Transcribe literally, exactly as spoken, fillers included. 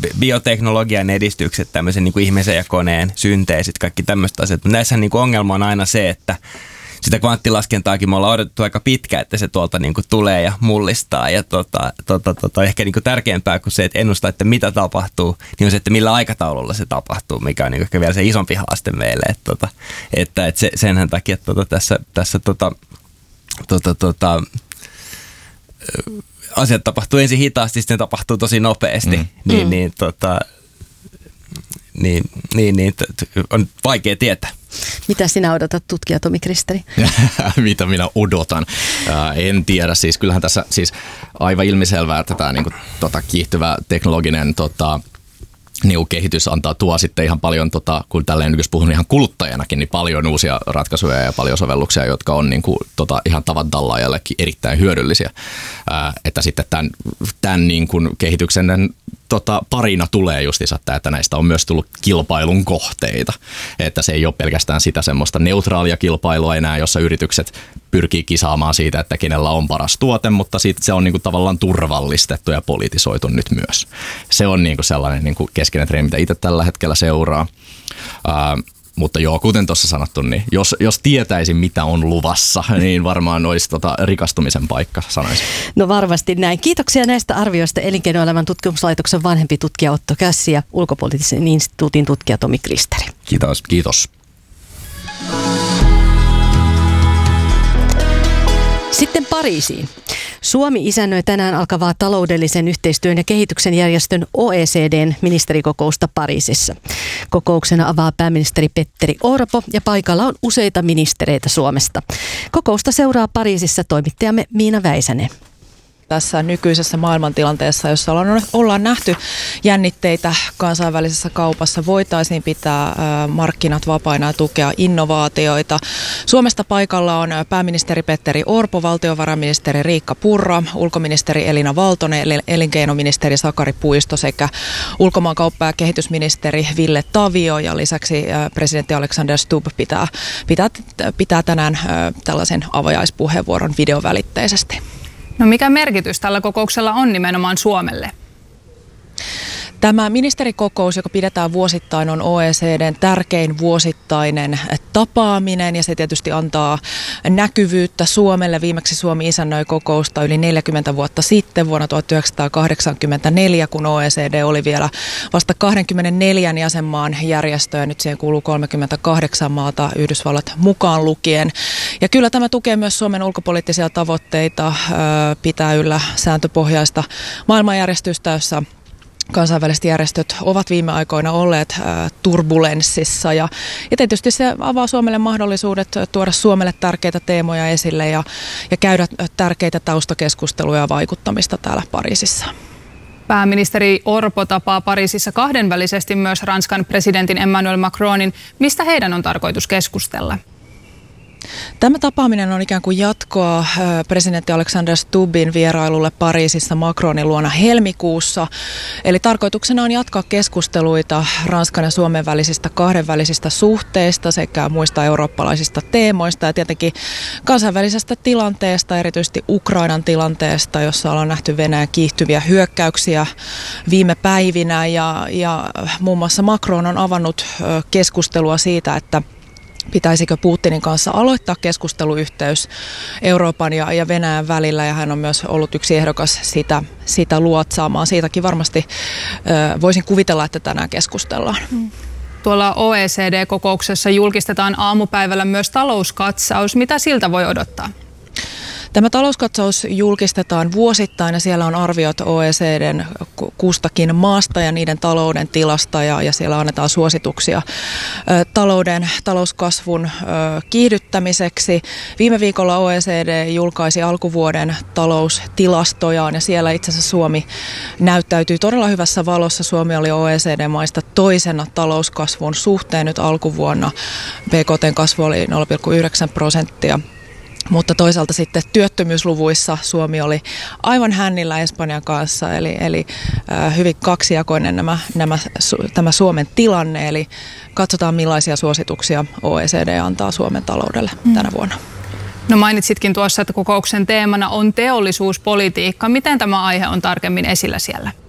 bioteknologian edistykset, tämmöisen niin kuin ihmisen ja koneen synteesit, kaikki tämmöiset asiat. Mutta näissä niin kuin ongelma on aina se, että sitä kvanttilaskentaakin me ollaan odotettu aika pitkään, että se tuolta niin kuin tulee ja mullistaa. Ja tota, tota, tota, ehkä niin kuin tärkeämpää kuin se, että ennustaa, että mitä tapahtuu, niin on se, että millä aikataululla se tapahtuu, mikä on niin kuin ehkä vielä se isompi haaste meille. Että, tota, että, että se, senhän takia tota, tässä, tässä tota, tota, tota, asiat tapahtuu ensin hitaasti, sitten tapahtuu tosi nopeasti. Mm. Niin, mm. niin, tota, niin, niin, niin on vaikea tietää. Mitä sinä odotat, tutkija Tomi Kristeri? Mitä minä odotan? Ää, en tiedä. Siis kyllähän tässä siis aivan ilmiselvää, että tämä niinku, tota, kiihtyvä teknologinen tota, niinku, kehitys antaa tuo sitten ihan paljon, tota, kun tälleen nyt jos puhun ihan kuluttajanakin, niin paljon uusia ratkaisuja ja paljon sovelluksia, jotka on niinku, tota, ihan tavan tallaajallekin erittäin hyödyllisiä. Ää, että sitten tämän, tämän niinku, kehityksen Tota, parina tulee justiinsa tämä, että näistä on myös tullut kilpailun kohteita. Että se ei ole pelkästään sitä semmoista neutraalia kilpailua enää, jossa yritykset pyrkii kisaamaan siitä, että kenellä on paras tuote, mutta siitä se on niinku tavallaan turvallistettu ja politisoitu nyt myös. Se on niinku sellainen niinku keskeinen trendi, mitä itse tällä hetkellä seuraa. Ää, Mutta joo, kuten tuossa sanottu, niin jos, jos tietäisin, mitä on luvassa, niin varmaan olisi tota rikastumisen paikka, sanoisin. No varmasti näin. Kiitoksia näistä arvioista Elinkeinoelämän tutkimuslaitoksen vanhempi tutkija Otto Kässi ja Ulkopoliittisen instituutin tutkija Tomi Kristeri. Kiitos. Kiitos. Sitten Pariisiin. Suomi isännöi tänään alkavaa taloudellisen yhteistyön ja kehityksen järjestön O E C D:n ministerikokousta Pariisissa. Kokouksena avaa pääministeri Petteri Orpo ja paikalla on useita ministereitä Suomesta. Kokousta seuraa Pariisissa toimittajamme Miina Väisänen. Tässä nykyisessä maailmantilanteessa, jossa ollaan nähty jännitteitä kansainvälisessä kaupassa, voitaisiin pitää markkinat vapaina ja tukea innovaatioita. Suomesta paikalla on pääministeri Petteri Orpo, valtiovarainministeri Riikka Purra, ulkoministeri Elina Valtonen, elinkeinoministeri Sakari Puisto sekä ulkomaankauppa- ja kehitysministeri Ville Tavio. Ja lisäksi presidentti Alexander Stubb pitää, pitää, pitää tänään tällaisen avajaispuheenvuoron videovälitteisesti. No mikä merkitys tällä kokouksella on nimenomaan Suomelle? Tämä ministerikokous, joka pidetään vuosittain, on O E C D:n tärkein vuosittainen tapaaminen ja se tietysti antaa näkyvyyttä Suomelle. Viimeksi Suomi isännöi kokousta yli neljäkymmentä vuotta sitten vuonna tuhatyhdeksänsataakahdeksankymmentäneljä, kun O E C D oli vielä vasta kaksikymmentäneljä jäsenmaan järjestö ja nyt siihen kuuluu kolmekymmentäkahdeksan maata, Yhdysvallat mukaan lukien. Ja kyllä tämä tukee myös Suomen ulkopoliittisia tavoitteita, pitää yllä sääntöpohjaista maailmanjärjestystä, jossa kansainväliset järjestöt ovat viime aikoina olleet ä, turbulenssissa ja, ja tietysti se avaa Suomelle mahdollisuudet tuoda Suomelle tärkeitä teemoja esille ja, ja käydä tärkeitä taustakeskusteluja ja vaikuttamista täällä Pariisissa. Pääministeri Orpo tapaa Pariisissa kahdenvälisesti myös Ranskan presidentin Emmanuel Macronin. Mistä heidän on tarkoitus keskustella? Tämä tapaaminen on ikään kuin jatkoa presidentti Alexander Stubbin vierailulle Pariisissa Macronin luona helmikuussa. Eli tarkoituksena on jatkaa keskusteluita Ranskan ja Suomen välisistä kahdenvälisistä suhteista sekä muista eurooppalaisista teemoista ja tietenkin kansainvälisestä tilanteesta, erityisesti Ukrainan tilanteesta, jossa ollaan nähty Venäjän kiihtyviä hyökkäyksiä viime päivinä ja, ja muun muassa Macron on avannut keskustelua siitä, että pitäisikö Putinin kanssa aloittaa keskusteluyhteys Euroopan ja, ja Venäjän välillä ja hän on myös ollut yksi ehdokas sitä, sitä luotsaamaan. Siitäkin varmasti ö, voisin kuvitella, että tänään keskustellaan. Tuolla O E C D-kokouksessa julkistetaan aamupäivällä myös talouskatsaus. Mitä siltä voi odottaa? Tämä talouskatsaus julkistetaan vuosittain ja siellä on arviot O E C D:n kustakin maasta ja niiden talouden tilasta ja, ja siellä annetaan suosituksia ö, talouden, talouskasvun ö, kiihdyttämiseksi. Viime viikolla O E C D julkaisi alkuvuoden taloustilastojaan ja siellä itse asiassa Suomi näyttäytyy todella hyvässä valossa. Suomi oli O E C D-maista toisena talouskasvun suhteen nyt alkuvuonna. B K T:n kasvu oli nolla pilkku yhdeksän prosenttia. Mutta toisaalta sitten työttömyysluvuissa Suomi oli aivan hännillä Espanjan kanssa, eli, eli äh, hyvin kaksijakoinen nämä, nämä, su, tämä Suomen tilanne. Eli katsotaan millaisia suosituksia O E C D antaa Suomen taloudelle mm. tänä vuonna. No mainitsitkin tuossa, että kokouksen teemana on teollisuuspolitiikka. Miten tämä aihe on tarkemmin esillä siellä?